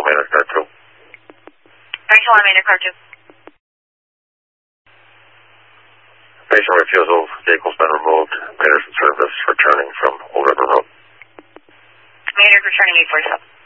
Maynard Car 2. Rachel on Maynard Car 2. Patient refusal, vehicle's been removed. Maynard's in service, returning from Old River Road. Maynard returning 847.